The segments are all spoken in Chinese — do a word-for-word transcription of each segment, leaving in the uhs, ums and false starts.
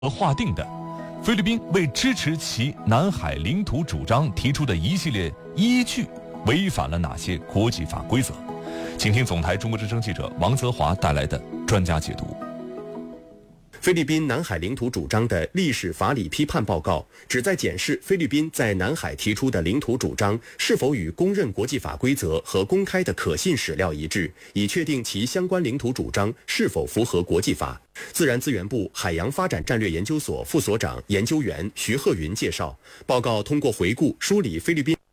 划定的，菲律宾为支持其南海领土主张提出的一系列依据违反了哪些国际法规则？请听总台中国之声记者王泽华带来的专家解读。 菲律宾南海领土主张的历史法理批判报告旨在检视菲律宾在南海提出的领土主张是否与公认国际法规则和公开的可信史料一致，以确定其相关领土主张是否符合国际法。自然资源部海洋发展战略研究所副所长研究员徐鹤云介绍，报告通过回顾梳理菲律宾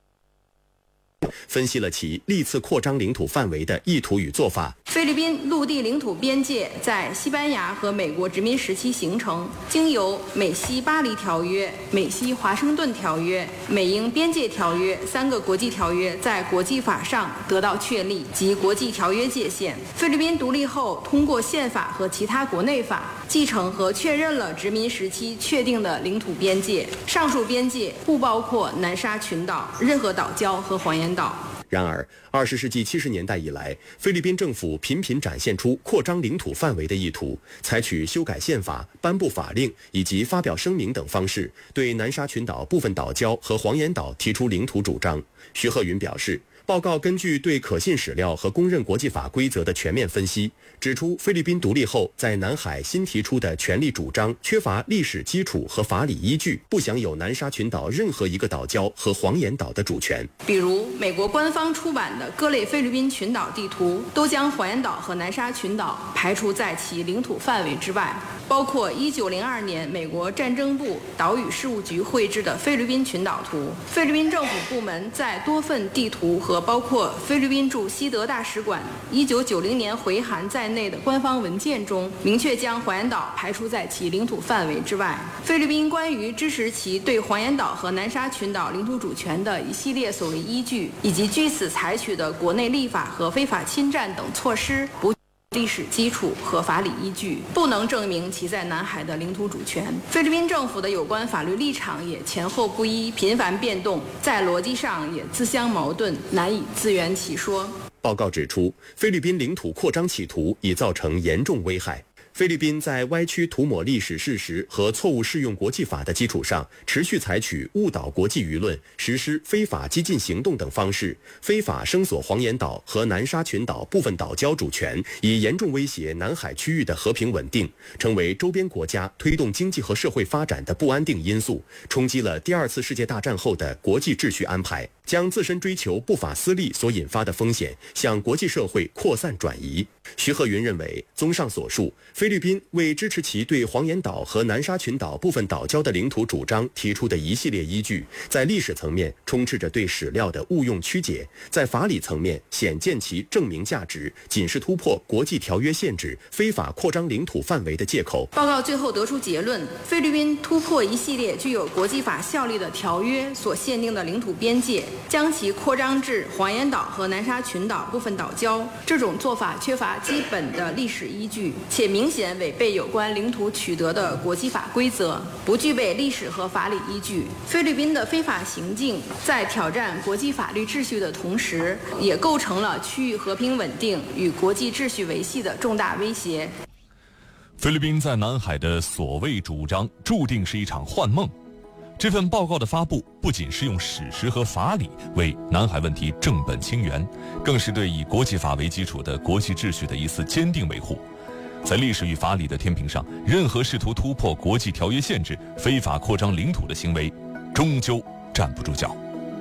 分析了其历次扩张领土范围的意图与做法。 菲律宾陆地领土边界在西班牙和美国殖民时期形成，经由美西巴黎条约、美西华盛顿条约、美英边界条约三个国际条约在国际法上得到确立及国际条约界限。菲律宾独立后，通过宪法和其他国内法继承和确认了殖民时期确定的领土边界。上述边界不包括南沙群岛、任何岛礁和黄岩岛。 然而，二十世纪七十年代以来，菲律宾政府频频展现出扩张领土范围的意图，采取修改宪法、颁布法令以及发表声明等方式，对南沙群岛部分岛礁和黄岩岛提出领土主张。徐鹤云表示，报告根据对可信史料和公认国际法规则的全面分析，指出菲律宾独立后在南海新提出的权利主张缺乏历史基础和法理依据，不享有南沙群岛任何一个岛礁和黄岩岛的主权。 比如，美国官方出版的各类菲律宾群岛地图都将黄岩岛和南沙群岛排除在其领土范围之外，包括一九零二年美国战争部岛屿事务局绘制的菲律宾群岛图。菲律宾政府部门在多份地图和包括菲律宾驻西德大使馆一九九零年回函在内的官方文件中，明确将黄岩岛排除在其领土范围之外。菲律宾关于支持其对黄岩岛和南沙群岛领土主权的一系列所谓依据，以及据此采取的国内立法和非法侵占等措施，不历史基础和法理依据，不能证明其在南海的领土主权。菲律宾政府的有关法律立场也前后不一，频繁变动，在逻辑上也自相矛盾，难以自圆其说。 报告指出，菲律宾领土扩张企图已造成严重危害。菲律宾在歪曲涂抹历史事实和错误适用国际法的基础上，持续采取误导国际舆论、实施非法激进行动等方式，非法声索黄岩岛和南沙群岛部分岛礁主权，以严重威胁南海区域的和平稳定，成为周边国家推动经济和社会发展的不安定因素，冲击了第二次世界大战后的国际秩序安排，将自身追求不法私利所引发的风险向国际社会扩散转移。徐鹤云认为，综上所述，菲律宾为支持其对黄岩岛和南沙群岛部分岛礁的领土主张提出的一系列依据，在历史层面充斥着对史料的误用曲解，在法理层面显见其证明价值，仅是突破国际条约限制、非法扩张领土范围的借口。 报告最后得出结论，菲律宾突破一系列具有国际法效力的条约所限定的领土边界，将其扩张至黄岩岛和南沙群岛部分岛礁，这种做法缺乏基本的历史依据，且明显违背有关领土取得的国际法规则，不具备历史和法理依据。菲律宾的非法行径在挑战国际法律秩序的同时，也构成了区域和平稳定与国际秩序维系的重大威胁。 菲律宾在南海的所谓主张注定是一场幻梦。这份报告的发布不仅是用史实和法理为南海问题正本清源，更是对以国际法为基础的国际秩序的一次坚定维护。在历史与法理的天平上，任何试图突破国际条约限制、非法扩张领土的行为，终究站不住脚。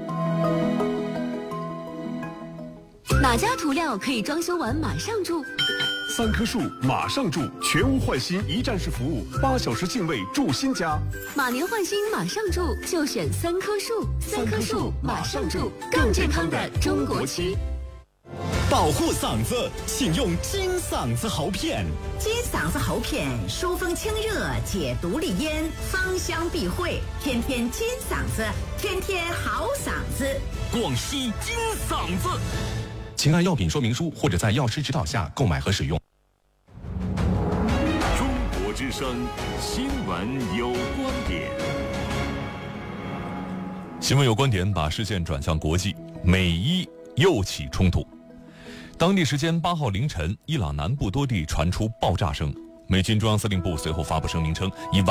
哪家涂料可以装修完马上住？ 三棵树马上住，全屋换新一站式服务，八小时净位住新家。 马年换新马上住，就选三棵树。三棵树马上住，更健康的中国漆。 保护嗓子，请用金嗓子喉片。 金嗓子喉片疏风清热，解毒利咽，芳香避秽，天天金嗓子，天天好嗓子。 广西金嗓子。 请按药品说明书或者在药师指导下购买和使用。 中国之声新闻有观点。 新闻有观点，把视线转向国际，美伊又起冲突。当地时间八号凌晨，伊朗南部多地传出爆炸声， 美军中央司令部随后发布声明称，以完